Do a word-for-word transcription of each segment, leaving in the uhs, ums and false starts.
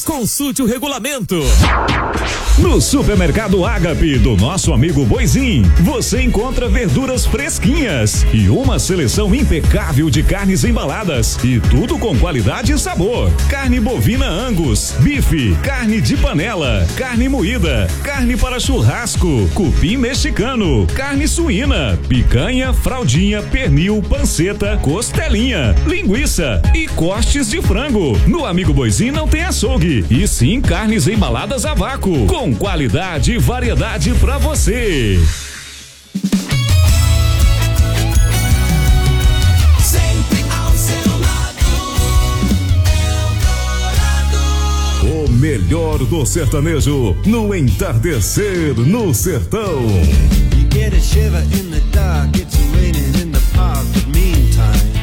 Consulte o regulamento. No Supermercado Ágape do nosso amigo Boizinho, você encontra verduras fresquinhas e uma seleção impecável de carnes embaladas e tudo com qualidade e sabor. Carne bovina Angus, bife, carne de panela, carne moída, carne para churrasco, cupim mexicano, carne suína, picanha, fraldinha, pernil, panceta, costelinha, linguiça e cortes de frango. No amigo Boizinho não tem açougue, e sim carnes embaladas a vácuo, com qualidade e variedade pra você. Sempre ao seu lado, Eldorado. O melhor do sertanejo no entardecer no sertão. You get a shiver in the dark, it's raining in the park, but meantime.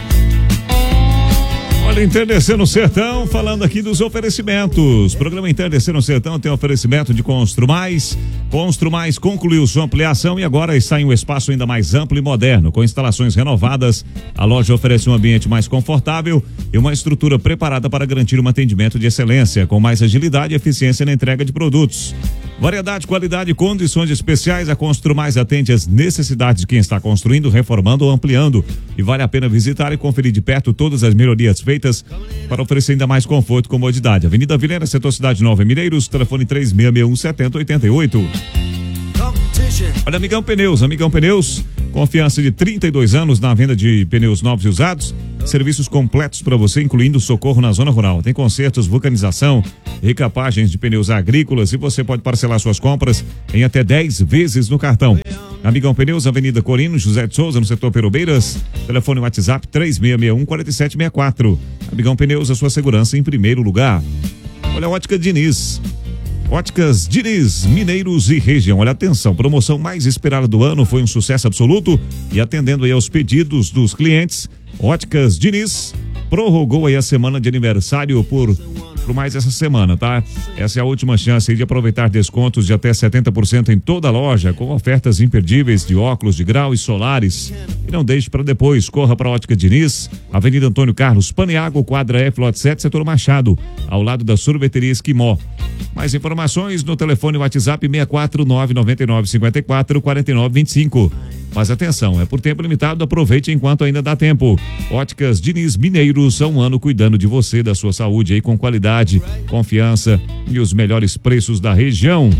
Olha, Entardecer no Sertão, falando aqui dos oferecimentos. Programa Entardecer no Sertão tem oferecimento de Constru Mais. Constru Mais concluiu sua ampliação e agora está em um espaço ainda mais amplo e moderno. Com instalações renovadas, a loja oferece um ambiente mais confortável e uma estrutura preparada para garantir um atendimento de excelência, com mais agilidade e eficiência na entrega de produtos. Variedade, qualidade e condições especiais. A Constru Mais atende às necessidades de quem está construindo, reformando ou ampliando. E vale a pena visitar e conferir de perto todas as melhorias feitas para oferecer ainda mais conforto e comodidade. Avenida Vilhena, Setor Cidade Nova, Mineiros, telefone três seis seis um sete zero oito oito. Olha, Amigão Pneus, Amigão Pneus, confiança de trinta e dois anos na venda de pneus novos e usados. Serviços completos para você, incluindo socorro na zona rural. Tem consertos, vulcanização, recapagens de pneus agrícolas e você pode parcelar suas compras em até dez vezes no cartão. Amigão Pneus, Avenida Corino, José de Souza, no setor Perobeiras. Telefone WhatsApp três seis seis um quatro sete seis quatro. Amigão Pneus, a sua segurança em primeiro lugar. Olha a Ótica Diniz. Óticas Diniz, Mineiros e região. Olha, atenção, promoção mais esperada do ano, foi um sucesso absoluto e atendendo aí aos pedidos dos clientes, Óticas Diniz prorrogou aí a semana de aniversário por, por mais essa semana, tá? Essa é a última chance aí de aproveitar descontos de até setenta por cento em toda a loja, com ofertas imperdíveis de óculos de grau e solares. E não deixe para depois, corra para a Ótica Diniz, Avenida Antônio Carlos Paniago, quadra F, lote sete, setor Machado, ao lado da sorveteria Esquimó. Mais informações no telefone WhatsApp seis quatro nove nove nove cinco quatro quatro nove dois cinco. Mas atenção, é por tempo limitado, aproveite enquanto ainda dá tempo. Óticas Diniz Mineiros, há um ano cuidando de você, da sua saúde aí com qualidade, confiança e os melhores preços da região.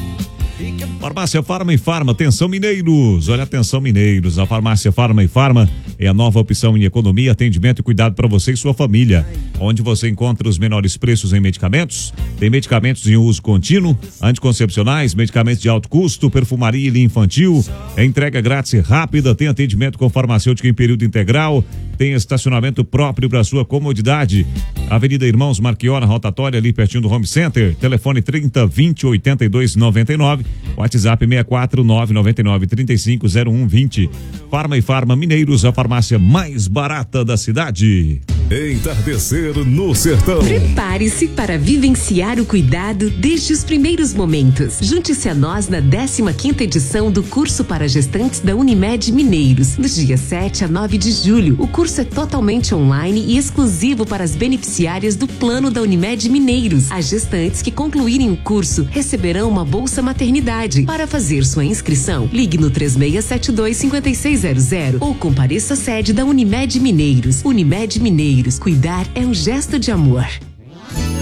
Farmácia Farma e Farma, atenção mineiros, olha, atenção mineiros, a Farmácia Farma e Farma é a nova opção em economia, atendimento e cuidado para você e sua família, onde você encontra os menores preços em medicamentos. Tem medicamentos em uso contínuo, anticoncepcionais, medicamentos de alto custo, perfumaria e linha infantil, é entrega grátis e rápida, tem atendimento com farmacêutica em período integral, tem estacionamento próprio para sua comodidade. Avenida Irmãos Marquiora, rotatória ali pertinho do Home Center, telefone trinta, vinte, oitenta e dois, noventa e nove, WhatsApp seis quatro nove nove nove três cinco zero um vinte. Farma e Farma Mineiros, a farmácia mais barata da cidade. Entardecer no Sertão. Prepare-se para vivenciar o cuidado desde os primeiros momentos. Junte-se a nós na décima quinta edição do curso para gestantes da Unimed Mineiros, dos dias sete a nove de julho. O curso é totalmente online e exclusivo para as beneficiárias do plano da Unimed Mineiros. As gestantes que concluírem o curso receberão uma bolsa maternidade. Para fazer sua inscrição, ligue no três seis sete dois, cinco seis zero zero ou compareça à sede da Unimed Mineiros. Unimed Mineiros, cuidar é um gesto de amor.